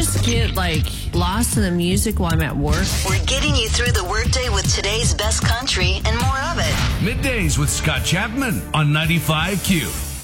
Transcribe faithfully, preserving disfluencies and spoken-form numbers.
just get, like, lost in the music while I'm at work. We're getting you through the workday with today's best country and more of it. Middays with Scott Chapman on ninety-five Q.